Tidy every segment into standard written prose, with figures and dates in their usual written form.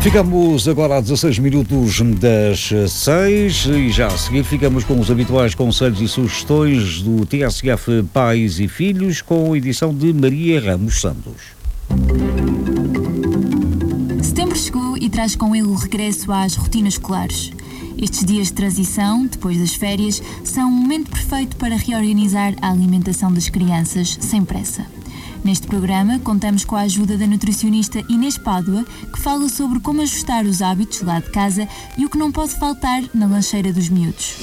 Ficamos agora a 16 minutos das 6 e já a seguir ficamos com os habituais conselhos e sugestões do TSF Pais e Filhos, com a edição de Maria Ramos Santos. Setembro chegou e traz com ele o regresso às rotinas escolares. Estes dias de transição, depois das férias, são um momento perfeito para reorganizar a alimentação das crianças sem pressa. Neste programa, contamos com a ajuda da nutricionista Inês Pádua, que fala sobre como ajustar os hábitos lá de casa e o que não pode faltar na lancheira dos miúdos.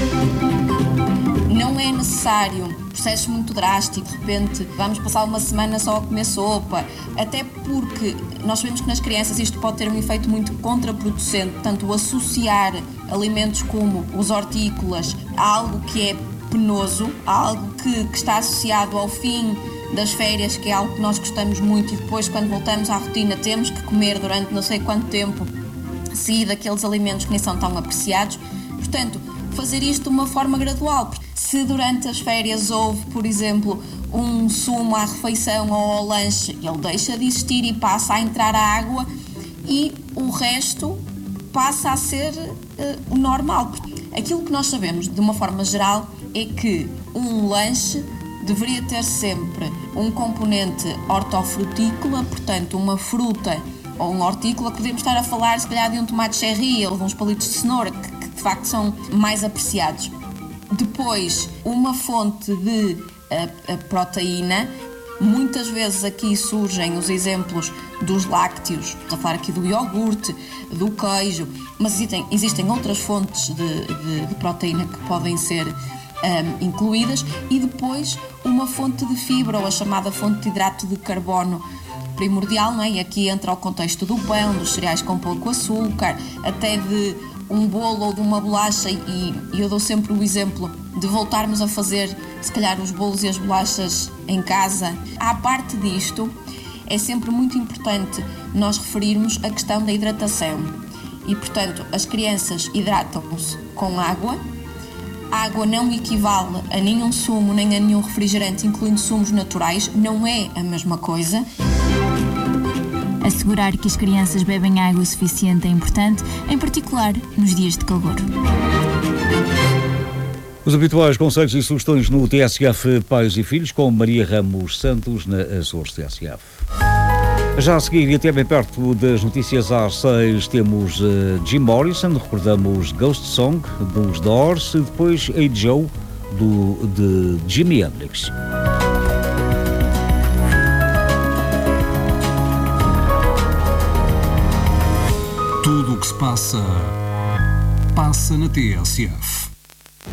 Não é necessário processos muito drásticos, de repente vamos passar uma semana só a comer sopa, até porque nós sabemos que nas crianças isto pode ter um efeito muito contraproducente, portanto o associar alimentos como os hortícolas a algo que é penoso, a algo que está associado ao fim das férias, que é algo que nós gostamos muito, e depois quando voltamos à rotina temos que comer durante não sei quanto tempo seguido aqueles alimentos que nem são tão apreciados. Portanto, fazer isto de uma forma gradual. Se durante as férias houve, por exemplo, um sumo à refeição ou ao lanche, ele deixa de existir e passa a entrar a água, e o resto passa a ser o normal. Aquilo que nós sabemos de uma forma geral é que um lanche deveria ter sempre um componente hortofrutícola, portanto uma fruta ou um hortícola. Podemos estar a falar se calhar de um tomate cherry ou de uns palitos de cenoura, que de facto são mais apreciados. Depois, uma fonte de proteína. Muitas vezes aqui surgem os exemplos dos lácteos, estou a falar aqui do iogurte, do queijo, mas existem outras fontes de proteína que podem ser incluídas, e depois uma fonte de fibra, ou a chamada fonte de hidrato de carbono primordial, não é? E aqui entra o contexto do pão, dos cereais com pouco açúcar, até de um bolo ou de uma bolacha, e eu dou sempre o exemplo de voltarmos a fazer, se calhar, os bolos e as bolachas em casa. À parte disto, é sempre muito importante nós referirmos a questão da hidratação. E, portanto, as crianças hidratam-se com água. A água não equivale a nenhum sumo nem a nenhum refrigerante, incluindo sumos naturais. Não é a mesma coisa. Assegurar que as crianças bebem água suficiente é importante, em particular nos dias de calor. Os habituais conselhos e sugestões no TSF Pais e Filhos, com Maria Ramos Santos, na Açores TSF. Já a seguir, e até bem perto das notícias às 6, temos Jim Morrison, recordamos Ghost Song, dos Doors, e depois Hey Joe, de Jimi Hendrix. Tudo o que se passa na TSF.